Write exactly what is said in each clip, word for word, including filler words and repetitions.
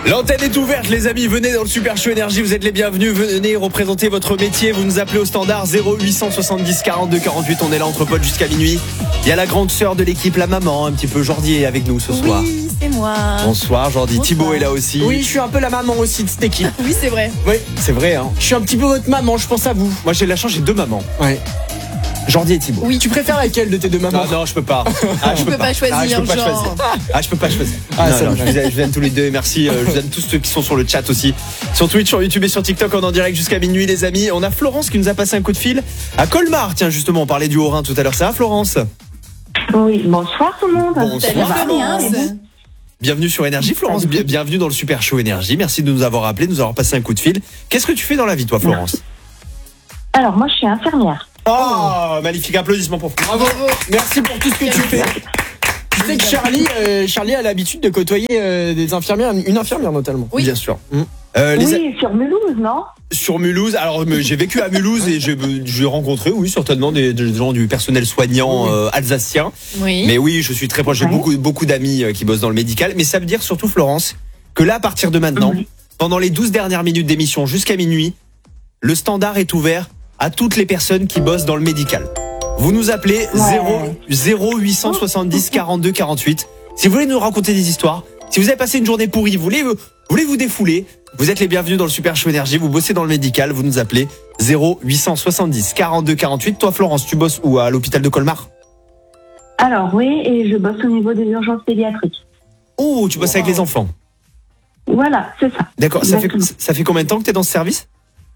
L'antenne est ouverte les amis, venez dans le Super Show Énergie, vous êtes les bienvenus, venez représenter votre métier, vous nous appelez au standard zéro huit cent soixante-dix quarante-deux quarante-huit, on est là entre potes jusqu'à minuit. Il y a la grande sœur de l'équipe, la maman, un petit peu Jordi est avec nous ce soir. Oui, c'est moi. Bonsoir Jordi, Thibaut est là aussi. Oui, je suis un peu la maman aussi de cette équipe. Oui, c'est vrai. Oui, c'est vrai hein. Je suis un petit peu votre maman, je pense à vous. Moi j'ai de la chance, j'ai deux mamans. Ouais. Jordi et Thibaut. Oui. Tu préfères laquelle de tes deux mamans? Ah non, je peux pas. Ah, je peux pas choisir, Ah, je peux pas genre. choisir. Ah, je peux pas choisir. Ah, non, ça non, va. je, vous aime, je vous aime tous les deux. Merci. Euh, je vous aime tous ceux qui sont sur le chat aussi. Sur Twitch, sur YouTube et sur TikTok, on est en direct jusqu'à minuit, les amis. On a Florence qui nous a passé un coup de fil à Colmar. Tiens, justement, on parlait du Haut-Rhin tout à l'heure. Ça va, Florence? Oui, bonsoir tout le monde. Bonsoir. Salut Florence. Bienvenue sur Énergie, Florence. Bien- bienvenue dans le Super Show Énergie. Merci de nous avoir appelé, de nous avoir passé un coup de fil. Qu'est-ce que tu fais dans la vie, toi, Florence? Alors moi je suis infirmière. Oh, magnifique applaudissement pour Florence. Bravo. Merci pour tout ce que tu fais. Tu sais que Charlie, euh, Charlie a l'habitude de côtoyer euh, des infirmières, une infirmière notamment. Oui. Bien sûr. Euh, les a- Oui, sur Mulhouse, non? Sur Mulhouse, alors mais j'ai vécu à Mulhouse et j'ai j'ai rencontré, oui, certainement des, des gens du personnel soignant euh, alsacien. Oui. Mais oui, je suis très proche, j'ai Ouais. beaucoup, beaucoup d'amis euh, qui bossent dans le médical. Mais ça veut dire surtout, Florence, que là, à partir de maintenant, Oui. pendant les douze dernières minutes d'émission jusqu'à minuit, le standard est ouvert à toutes les personnes qui bossent dans le médical. Vous nous appelez Ouais. zéro huit cent soixante-dix quarante-deux quarante-huit. Si vous voulez nous raconter des histoires, si vous avez passé une journée pourrie, vous voulez, vous voulez vous défouler, vous êtes les bienvenus dans le Super Show Énergie, vous bossez dans le médical, vous nous appelez zéro huit cent soixante-dix quarante-deux quarante-huit. Toi, Florence, tu bosses où? À l'hôpital de Colmar? Alors oui, et je bosse au niveau des urgences pédiatriques. Oh, tu bosses avec les enfants. Voilà, c'est ça. D'accord, ça fait, Exactement. ça fait combien de temps que tu es dans ce service?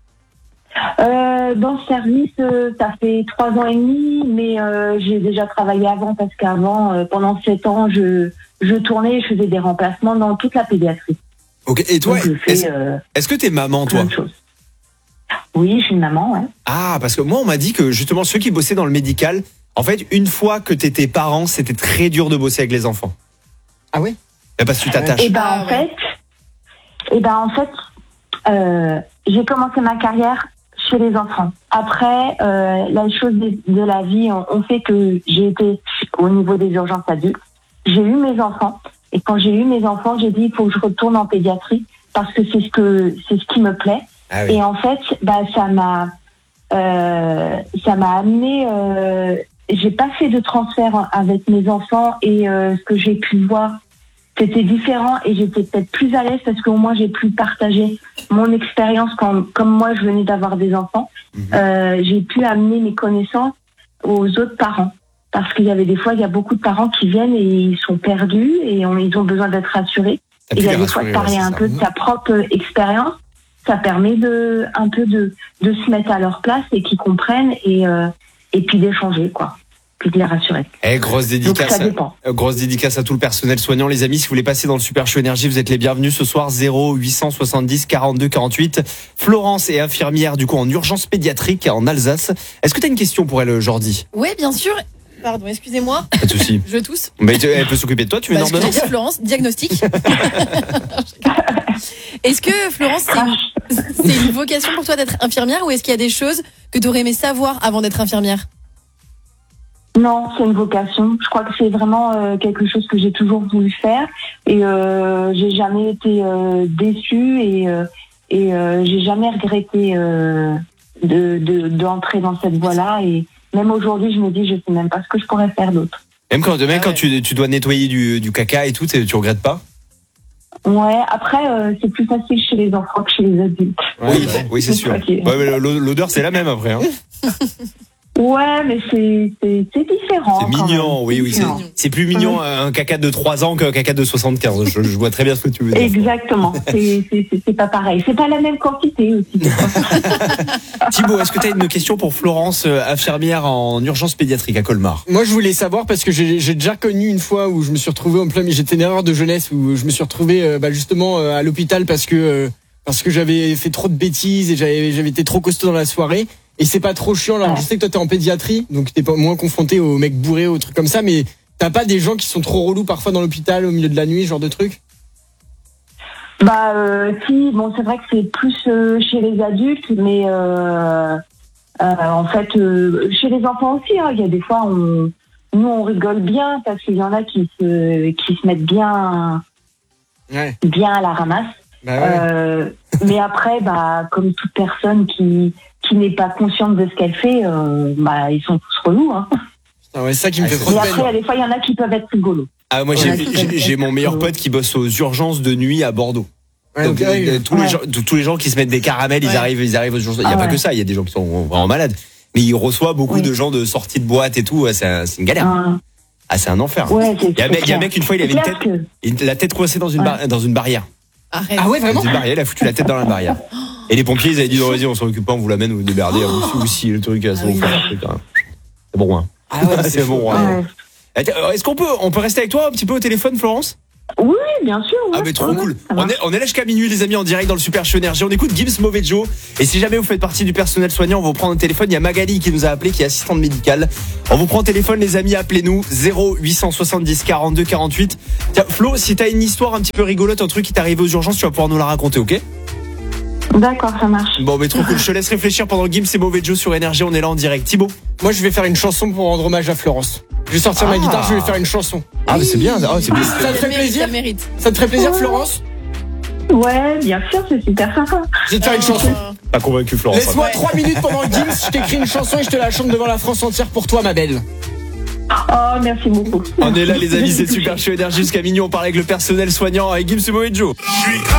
Euh, dans ce service, euh, ça fait trois ans et demi, mais euh, j'ai déjà travaillé avant parce qu'avant, euh, pendant sept ans, je, je tournais, je faisais des remplacements dans toute la pédiatrie. Ok, et toi, Donc je est-ce fais euh, est-ce que t'es maman, toi? plein de choses. Oui, je suis une maman, ouais. Ah, parce que moi, on m'a dit que justement, ceux qui bossaient dans le médical, en fait, une fois que t'étais parent, c'était très dur de bosser avec les enfants. Ah oui? Mais parce que tu t'attaches. Et ben Ah, en ouais. fait, et ben en fait, euh, j'ai commencé ma carrière chez les enfants. Après, euh, la chose de, de la vie ont, ont fait que j'ai été au niveau des urgences adultes. J'ai eu mes enfants, et quand j'ai eu mes enfants, j'ai dit il faut que je retourne en pédiatrie parce que c'est ce que c'est ce qui me plaît. Ah oui. Et en fait, bah ça m'a euh, ça m'a amené. Euh, j'ai pas fait de transfert avec mes enfants et euh, ce que j'ai pu voir, c'était différent et j'étais peut-être plus à l'aise parce qu'au moins j'ai pu partager mon expérience quand, comme moi je venais d'avoir des enfants. Mhm. Euh, j'ai pu amener mes connaissances aux autres parents. Parce qu'il y avait des fois, il y a beaucoup de parents qui viennent et ils sont perdus et on, ils ont besoin d'être rassurés. T'as Et pu il y a les des fois de rassurer, parler ouais, un c'est peu ça. de sa propre expérience. Ça permet de, un peu de, de se mettre à leur place et qu'ils comprennent et, euh, et puis d'échanger, quoi. Puis de les rassurer. Eh, grosse Donc dédicace. ça dépend. Euh, Grosse dédicace à tout le personnel soignant, les amis. Si vous voulez passer dans le Super Show Énergie, vous êtes les bienvenus ce soir. Zéro huit cent soixante-dix quarante-deux quarante-huit. Florence est infirmière du coup en urgence pédiatrique en Alsace. Est-ce que tu as une question pour elle, Jordi? Oui, bien sûr. Pardon, excusez-moi. Pas de souci. Je tousse. Mais tu- elle peut s'occuper de toi. Tu veux une Bah, ce que j'allais ordonnance? dire, Florence, diagnostic. Est-ce que Florence, c'est une, c'est une vocation pour toi d'être infirmière ou est-ce qu'il y a des choses que tu aurais aimé savoir avant d'être infirmière? Non, c'est une vocation. Je crois que c'est vraiment euh, quelque chose que j'ai toujours voulu faire et euh, j'ai jamais été euh, déçue et euh, et euh, j'ai jamais regretté euh, de de d'entrer dans cette voie-là et même aujourd'hui je me dis je sais même pas ce que je pourrais faire d'autre. Même quand, même Ah quand ouais. tu, tu dois nettoyer du, du caca et tout, tu tu regrettes pas? Ouais, après euh, c'est plus facile chez les enfants que chez les adultes. Oui, oui, c'est sûr. Ok. Ouais, mais l'odeur c'est la même après. Hein. Ouais, mais c'est c'est c'est différent. C'est quand mignon, même. oui, oui. C'est, différent. c'est plus mignon un caca de trois ans qu'un caca de soixante-quinze. Je, je vois très bien ce que tu veux dire. Exactement. C'est c'est c'est c'est pas pareil. C'est pas la même quantité aussi. Thibaut, est-ce que tu as une question pour Florence, euh, infirmière en urgence pédiatrique à Colmar? Moi, je voulais savoir parce que j'ai j'ai déjà connu une fois où je me suis retrouvé en plein, mais j'étais une erreur de jeunesse où je me suis retrouvé euh, bah, justement euh, à l'hôpital parce que euh, parce que j'avais fait trop de bêtises et j'avais j'avais été trop costaud dans la soirée. Et c'est pas trop chiant. Alors, Ouais. je sais que toi, t'es en pédiatrie, donc t'es pas moins confronté aux mecs bourrés, aux trucs comme ça, mais t'as pas des gens qui sont trop relous parfois dans l'hôpital au milieu de la nuit, ce genre de truc? Bah euh, si, bon c'est vrai que c'est plus euh, chez les adultes, mais euh, euh, en fait euh, chez les enfants aussi, hein, il y a des fois on, nous on rigole bien parce qu'il y en a qui se qui se mettent bien Ouais. bien à la ramasse. Bah ouais. Euh, mais après, bah, comme toute personne qui qui n'est pas consciente de ce qu'elle fait, euh, bah, ils sont tous relous. Hein. Ah ouais, c'est ça qui me Ah, fait c'est trop de Et peine. après, des fois, il y en a qui peuvent être rigolos. Ah, moi, Ouais, j'ai, tout à j'ai, fait. j'ai mon meilleur pote qui bosse aux urgences de nuit à Bordeaux. Ouais, Donc, donc, ouais, euh, tous, les ouais. gens, tous tous les gens qui se mettent des caramels, Ouais. ils arrivent, ils arrivent aux urgences. Il n'y a Ah pas ouais. que ça, il y a des gens qui sont vraiment malades. Mais il reçoit beaucoup Oui. de gens de sorties de boîte et tout. Ouais, c'est, un- c'est une galère. Ah, Ah, c'est un enfer. ouais, c'est Il y a un mec, il y a un mec, une fois, il avait une C'est tête, clair que- une- la tête coincée dans une, Ouais. bar- dans une barrière. Arrête. Ah ouais, Dans vraiment? une barrière, il a foutu la tête dans la barrière. Et les pompiers, ils avaient dit, non, vas-y, on s'en occupe pas, on vous l'amène, vous vous démerdez, ou si le truc, ça Ah va oui. vous faire un truc, hein. C'est bon, hein. Ah ouais, c'est bon, chaud. ouais. Ouais. Attends, Est-ce qu'on peut, on peut rester avec toi un petit peu au téléphone, Florence? Oui, bien sûr. Ah ouais. mais trop Ouais, cool. ça On marche. est, on est là jusqu'à minuit les amis en direct dans le Super Show Énergie. On écoute Gims Mauvais Joe. Et si jamais vous faites partie du personnel soignant, on vous prend un téléphone. Il y a Magali qui nous a appelé, qui est assistante médicale. On vous prend un téléphone les amis, appelez-nous zéro huit cent soixante-dix quarante-deux quarante-huit. Tiens Flo, si t'as une histoire un petit peu rigolote, un truc qui t'est arrivé aux urgences, tu vas pouvoir nous la raconter, ok? D'accord, ça marche. Bon mais trop cool. Je te laisse réfléchir pendant Gims et Mauvais Joe sur Énergie. On est là en direct. Thibaut. Moi, je vais faire une chanson pour rendre hommage à Florence. Je vais sortir ma Ah. guitare, je vais faire une chanson. Ah mais c'est bien. Ah, c'est bien. Ça te Elle fait mérite, plaisir elle mérite. Ça te ferait plaisir, Ouais. Florence? Ouais, bien sûr, c'est super sympa. Je vais te faire une chanson. Euh, Pas convaincu Florence. Laisse-moi trois minutes pendant le Gims, je t'écris une chanson et je te la chante devant la France entière pour toi, ma belle. Oh, merci beaucoup. On est là les amis, Je c'est suis Super Show Énergie jusqu'à minuit. On parle avec le personnel soignant avec Gims et Mauvais Joe. Je suis